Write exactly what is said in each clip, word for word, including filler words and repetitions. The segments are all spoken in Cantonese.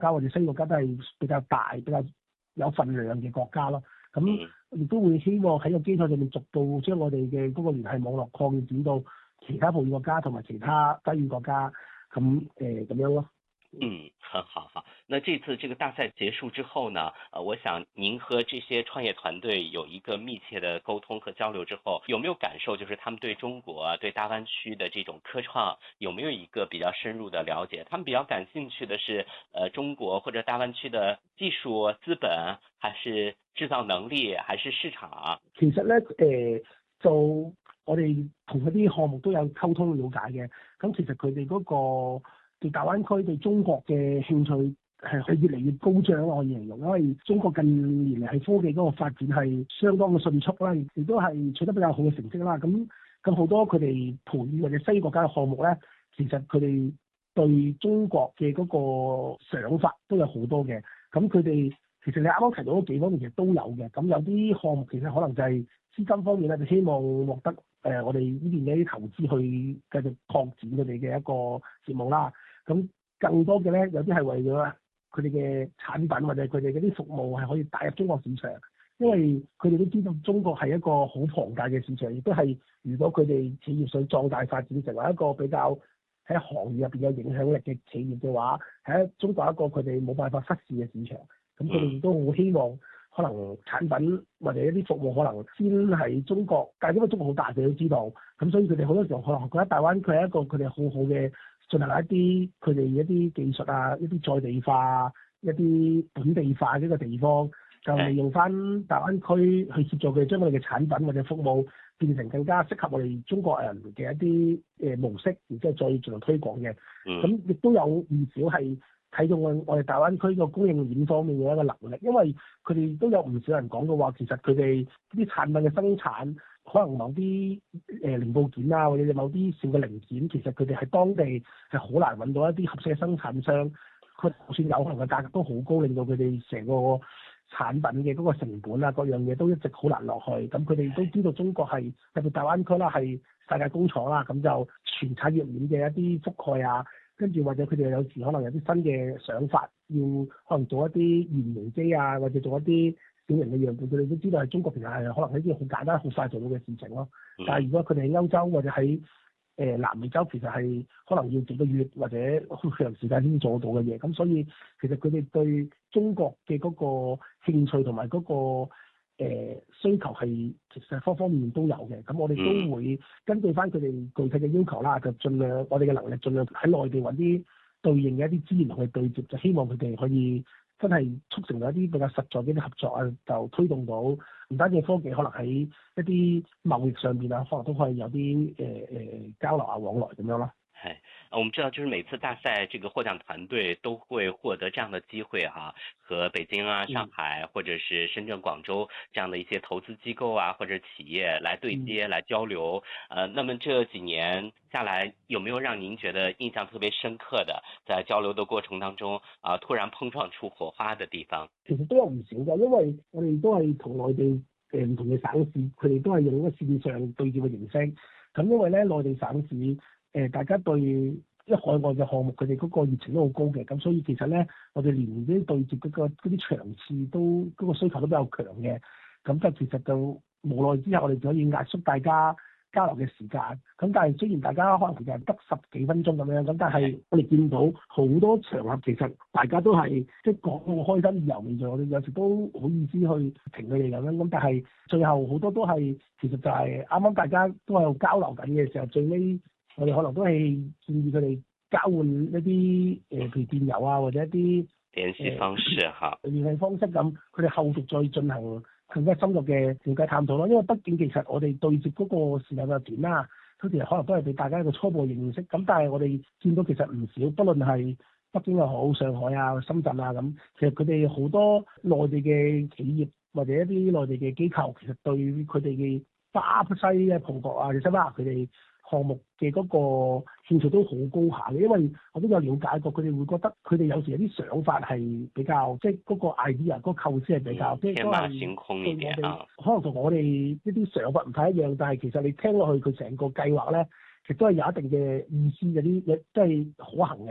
家或者西國家都係比較大、比較有份量嘅國家咯。咁亦都會希望喺個基礎上面逐步將我哋嘅嗰個聯繫網絡擴展到其他富裕國家同埋其他低裕國家，咁誒咁樣咯。 嗯，很好哈。那這次這個大賽結束之後呢，呃，我想您和這些創業團隊有一個密切的溝通和交流之後，有沒有感受，就是他們對中國、對大灣區的這種科創有沒有一個比較深入的了解？他們比較感興趣的是，呃，中國或者大灣區的技術、資本，還是製造能力，還是市場？ 其實咧，誒、呃，就我哋同嗰啲項目都有溝通了解嘅，咁其實佢哋嗰個對大灣區對中國嘅興趣係越嚟越高漲，我可以形容，因為中國近年嚟喺科技嗰個發展係相當嘅迅速啦，亦都係取得比較好嘅成績啦。咁咁好多佢哋培育或者西國家嘅項目咧，其實佢哋對中國嘅嗰個想法都有好多嘅。咁佢哋其實你啱啱提到嗰幾方面其實都有嘅。咁有啲項目其實可能就係資金方面咧，就希望獲得誒、呃、我哋呢邊嘅一啲投資去繼續擴展佢哋嘅一個業務啦。咁更多嘅咧，有啲係為咗佢哋嘅產品或者佢哋嗰啲服務係可以打入中國市場，因為佢哋都知道中國係一個好龐大嘅市場，亦都係如果佢哋企業想壯大發展成為一個比較喺行業入邊有影響力嘅企業嘅話，喺中國一個佢哋冇辦法忽視嘅市場。咁佢哋亦都好希望可能產品或者一啲服務可能先喺中國，但係因為中國好大，佢都知道，咁所以佢哋好多時候可能覺得大灣區係一個佢哋好好嘅進行一啲佢哋一啲技術啊，一啲在地化、一啲本地化嘅一個地方，就利用翻大灣區去協助佢哋將我哋嘅產品或者服務變成更加適合我哋中國人嘅一啲誒模式，然之後再進行推廣嘅。咁亦都有唔少係睇到我我哋大灣區個供應鏈方面嘅一個能力，因為佢哋都有唔少人講嘅話，其實佢哋啲產品嘅生產，可能某啲誒零部件啊，或者某啲小嘅零件，其實佢哋喺當地係好難揾到一啲合適嘅生產商，佢就算有可能嘅價格都好高，令到佢哋成個產品嘅嗰個成本啊，各樣嘢都一直好難落去。咁佢哋都知道中國係特別大灣區啦，係世界工廠啦，咁就全產業鏈嘅一啲覆蓋啊。跟住或者佢哋有時可能有啲新嘅想法，要可能做一啲原型機啊，或者做一啲小型嘅樣本，佢哋都知道係中國其實係可能係一件好簡單、好快做到嘅事情咯。但係如果佢哋喺歐洲或者喺誒、呃、南美洲，其實係可能要幾個月或者好長時間先做到嘅嘢。咁所以其實佢哋對中國嘅嗰個興趣同埋嗰個誒、呃、需求係其實方方面面都有嘅，咁我哋都會根據翻佢哋具體嘅要求啦，就盡量我哋嘅能力盡量喺內地揾啲對應嘅一啲資源去對接，就希望佢哋可以真係促成到一啲比較實在嘅啲合作啊，就推動到唔單止科技，可能喺一啲貿易上邊啊，可能都可以有啲誒誒交流啊往來咁樣咯。 係，我們知道就是每次大賽這個獲獎團隊都會獲得這樣的機會哈、啊，和北京啊、上海或者是深圳、廣州這樣的一些投資機構啊或者企業來對接、嗯、來交流。呃，那麼這幾年下來，有沒有讓您覺得印象特別深刻的，在交流的過程當中啊、呃，突然碰撞出火花的地方？ 其實都有唔少嘅，因為我哋都係同內地誒唔同嘅省市，佢哋都係用一個線上對接嘅形式。咁因為咧內地省市。誒、呃，大家對一海外嘅項目，佢哋嗰個熱情都好高嘅，咁所以其實咧，我哋連啲對接嗰、那個嗰啲場次都嗰、那個需求都比較強嘅，咁就其實就無奈之下，我哋就可以壓縮大家交流嘅時間。咁但係雖然大家可能其實得十幾分鐘咁樣，咁但係我哋見到好多場合，其實大家都係即係講好開心，意猶未盡，我哋有時都好意思去停佢哋咁樣。咁但係最後好多都係其實就係啱啱大家都係交流緊嘅時候，最尾。我哋可能都係建議佢哋交換一啲誒，譬如電郵啊，或者一啲聯繫方式嚇， 聯繫方式咁，佢哋後續再進行更加深入嘅了解探討咯。因為畢竟其實我哋對接嗰個時間又短啦，佢哋可能都係俾大家一個初步認識。咁但係我哋見到其實唔少，不論係北京又好、上海啊、深圳啊咁，其實佢哋好多內地嘅企業或者一啲內地嘅機構，其實對佢哋嘅巴西嘅葡國啊、西班牙佢哋項目嘅嗰個興趣都好高下嘅，因為我都有了解過，佢哋會覺得佢哋有時有啲想法係比較，即係嗰個 idea 嗰個構思係比較，即係都係天馬行空一點啊。 可能同我哋一啲想法唔太一樣，但係其實你聽落去佢成個計劃咧，其實都係有一定嘅意思，有啲嘢即係可行嘅。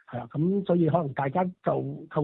係啊，咁所以可能大家就透過